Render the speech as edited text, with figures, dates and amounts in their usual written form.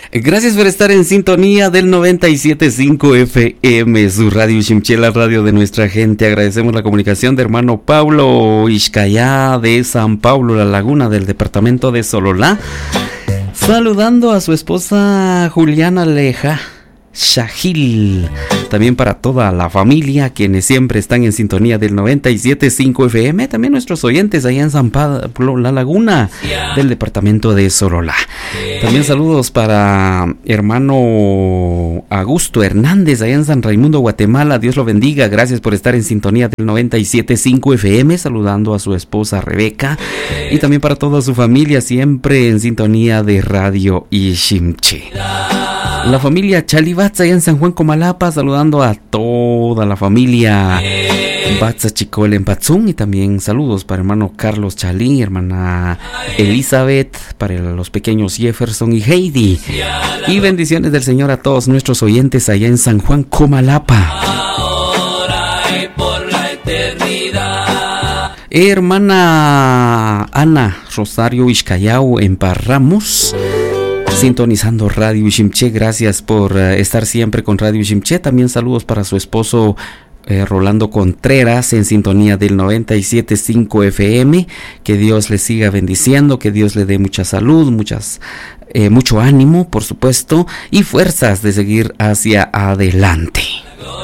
Gracias por estar en sintonía del 97.5 FM, su radio Shimché, la radio de nuestra gente. Agradecemos la comunicación de hermano Pablo Ixcayá de San Pablo, La Laguna, del departamento de Sololá. Saludando a su esposa Juliana Leja Shahil. También para toda la familia, quienes siempre están en sintonía del 97.5 FM. También nuestros oyentes allá en San Pablo, La Laguna, del departamento de Sololá. También saludos para hermano Augusto Hernández allá en San Raimundo, Guatemala. Dios lo bendiga. Gracias por estar en sintonía del 97.5 FM. Saludando a su esposa Rebeca. Y también para toda su familia, siempre en sintonía de Radio Ishimche. La familia Chalibatza allá en San Juan Comalapa, saludando a toda la familia Batza Chicol en Patzún. Y también saludos para hermano Carlos Chalí, hermana Elizabeth, para los pequeños Jefferson y Heidi. Y bendiciones del Señor a todos nuestros oyentes allá en San Juan Comalapa. Ahora y por la eternidad. Hermana Ana Rosario Ixcayao en Parramos, sintonizando Radio Ishimché. Gracias por estar siempre con Radio Ishimché. También saludos para su esposo Rolando Contreras en sintonía del 97.5 FM. Que Dios le siga bendiciendo, que Dios le dé mucha salud, mucho ánimo, por supuesto, y fuerzas de seguir hacia adelante.